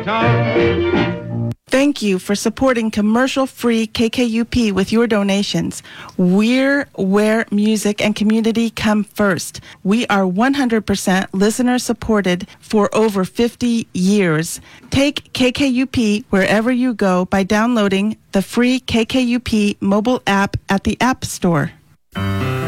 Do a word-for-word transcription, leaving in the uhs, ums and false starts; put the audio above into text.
town. Thank you for supporting commercial-free K K U P with your donations. We're where music and community come first. We are one hundred percent listener-supported for over fifty years. Take K K U P wherever you go by downloading the free K K U P mobile app at the App Store.